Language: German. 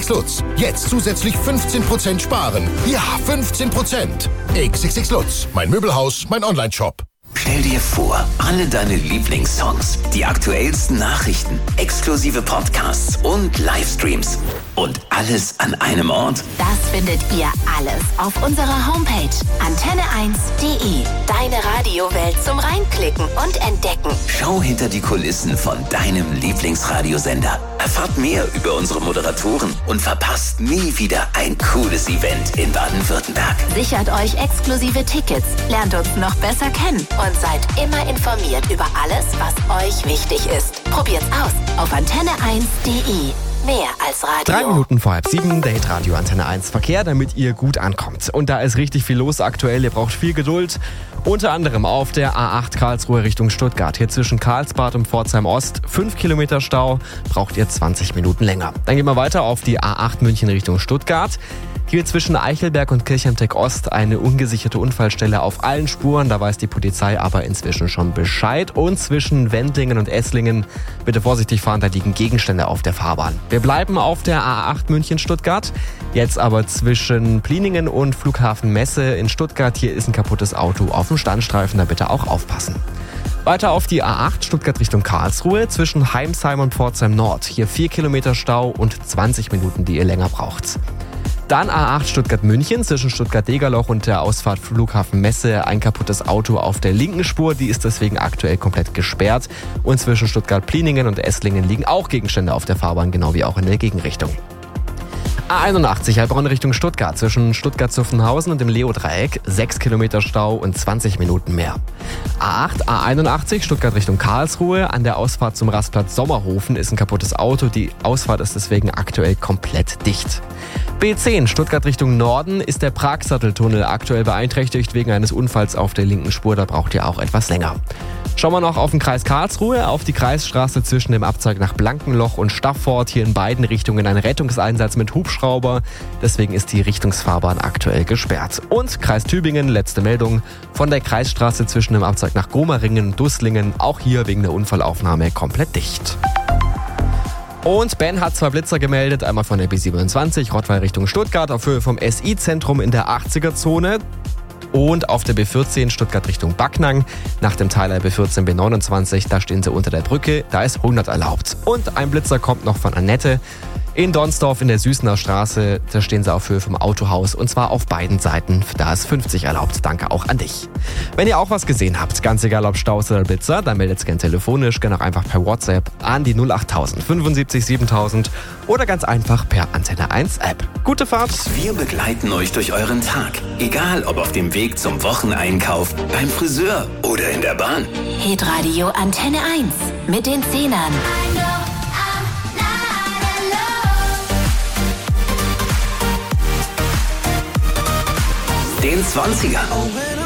XXX Lutz. Jetzt zusätzlich 15% sparen. Ja, 15%. XXX Lutz. Mein Möbelhaus, mein Onlineshop. Stell dir vor, alle deine Lieblingssongs, die aktuellsten Nachrichten, exklusive Podcasts und Livestreams und alles an einem Ort. Das findet ihr alles auf unserer Homepage antenne1.de. Deine Radiowelt zum Reinklicken und Entdecken. Schau hinter die Kulissen von deinem Lieblingsradiosender. Erfahrt mehr über unsere Moderatoren und verpasst nie wieder ein cooles Event in Baden-Württemberg. Sichert euch exklusive Tickets, lernt uns noch besser kennen und seid immer informiert über alles, was euch wichtig ist. Probiert's aus auf antenne1.de. Mehr als Radio. 3 Minuten vor 6:30, Date Radio Antenne 1 Verkehr, damit ihr gut ankommt. Und da ist richtig viel los aktuell, ihr braucht viel Geduld. Unter anderem auf der A8 Karlsruhe Richtung Stuttgart. Hier zwischen Karlsbad und Pforzheim Ost 5 Kilometer Stau, braucht ihr 20 Minuten länger. Dann gehen wir weiter auf die A8 München Richtung Stuttgart. Hier zwischen Eichelberg und Kirchheimteck Ost eine ungesicherte Unfallstelle auf allen Spuren. Da weiß die Polizei aber inzwischen schon Bescheid. Und zwischen Wendlingen und Esslingen bitte vorsichtig fahren, da liegen Gegenstände auf der Fahrbahn. Wir bleiben auf der A8 München-Stuttgart. Jetzt aber zwischen Pliningen und Flughafen Messe in Stuttgart. Hier ist ein kaputtes Auto auf dem Standstreifen, da bitte auch aufpassen. Weiter auf die A8 Stuttgart Richtung Karlsruhe zwischen Heimsheim und Pforzheim Nord. Hier 4 Kilometer Stau und 20 Minuten, die ihr länger braucht. Dann A8 Stuttgart-München zwischen Stuttgart-Degerloch und der Ausfahrt Flughafen Messe. Ein kaputtes Auto auf der linken Spur, die ist deswegen aktuell komplett gesperrt. Und zwischen Stuttgart-Pliningen und Esslingen liegen auch Gegenstände auf der Fahrbahn, genau wie auch in der Gegenrichtung. A81 Heilbronn Richtung Stuttgart zwischen Stuttgart-Zuffenhausen und dem Leo-Dreieck 6 Kilometer Stau und 20 Minuten mehr. A8, A81 Stuttgart Richtung Karlsruhe. An der Ausfahrt zum Rastplatz Sommerhofen ist ein kaputtes Auto. Die Ausfahrt ist deswegen aktuell komplett dicht. B10 Stuttgart Richtung Norden ist der Pragsatteltunnel aktuell beeinträchtigt wegen eines Unfalls auf der linken Spur. Da braucht ihr auch etwas länger. Schauen wir noch auf den Kreis Karlsruhe, auf die Kreisstraße zwischen dem Abzweig nach Blankenloch und Staffort. Hier in beiden Richtungen ein Rettungseinsatz mit Hubschrauber. Deswegen ist die Richtungsfahrbahn aktuell gesperrt. Und Kreis Tübingen, letzte Meldung, von der Kreisstraße zwischen dem Abzweig nach Gomaringen und Dusslingen. Auch hier wegen der Unfallaufnahme komplett dicht. Und Ben hat 2 Blitzer gemeldet, einmal von der B27, Rottweil Richtung Stuttgart, auf Höhe vom SI-Zentrum in der 80er-Zone. Und auf der B14 Stuttgart Richtung Backnang. Nach dem Teiler B14 B29, da stehen sie unter der Brücke, da ist 100 erlaubt. Und ein Blitzer kommt noch von Annette. In Donsdorf in der Süßener Straße, da stehen sie auf Höhe vom Autohaus und zwar auf beiden Seiten. Da ist 50 erlaubt. Danke auch an dich. Wenn ihr auch was gesehen habt, ganz egal ob Staus oder Blitzer, dann meldet es gerne telefonisch, gerne auch einfach per WhatsApp an die 08000 75 7000 oder ganz einfach per Antenne 1 App. Gute Fahrt! Wir begleiten euch durch euren Tag. Egal ob auf dem Weg zum Wocheneinkauf, beim Friseur oder in der Bahn. Hitradio Antenne 1 mit den Zehnern. Den 20ern.